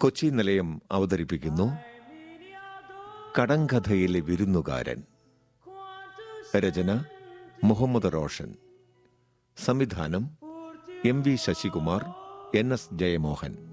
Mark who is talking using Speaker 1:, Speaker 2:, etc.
Speaker 1: കൊച്ചി നിലയം അവതരിപ്പിക്കുന്നു കടങ്കഥയിലെ വിരുന്നുകാരൻ. രചന മുഹമ്മദ് റോഷൻ. സംവിധാനം M V Sasikumar, N S Jayamohan.